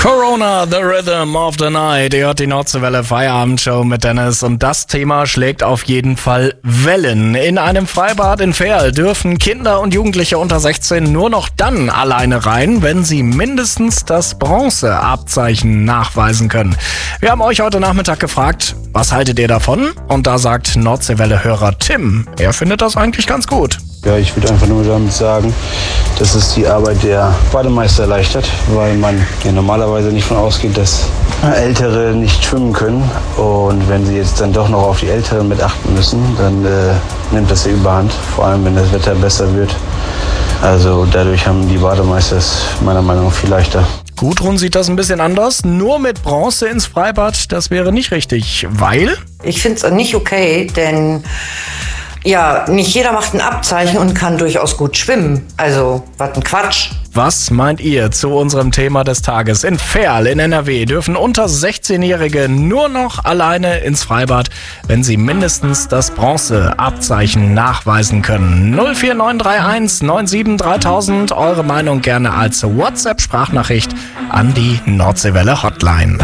Corona, the Rhythm of the Night. Ihr hört die Nordseewelle Feierabendshow mit Dennis und das Thema schlägt auf jeden Fall Wellen. In einem Freibad in Verl dürfen Kinder und Jugendliche unter 16 nur noch dann alleine rein, wenn sie mindestens das Bronzeabzeichen nachweisen können. Wir haben euch heute Nachmittag gefragt, was haltet ihr davon? Und da sagt Nordseewelle-Hörer Tim, er findet das eigentlich ganz gut. Ja, ich würde einfach nur damit sagen, dass es die Arbeit der Bademeister erleichtert, weil man ja normalerweise nicht von ausgeht, dass Ältere nicht schwimmen können. Und wenn sie jetzt dann doch noch auf die Älteren mit achten müssen, dann nimmt das die Überhand, vor allem wenn das Wetter besser wird. Also dadurch haben die Bademeister es meiner Meinung nach viel leichter. Gudrun sieht das ein bisschen anders. Nur mit Bronze ins Freibad, das wäre nicht richtig, weil? Ich finde es nicht okay, denn ja, nicht jeder macht ein Abzeichen und kann durchaus gut schwimmen. Also, was ein Quatsch. Was meint ihr zu unserem Thema des Tages? In Verl in NRW dürfen unter 16-Jährige nur noch alleine ins Freibad, wenn sie mindestens das Bronzeabzeichen nachweisen können. 04931 97 3000. Eure Meinung gerne als WhatsApp-Sprachnachricht an die Nordseewelle Hotline.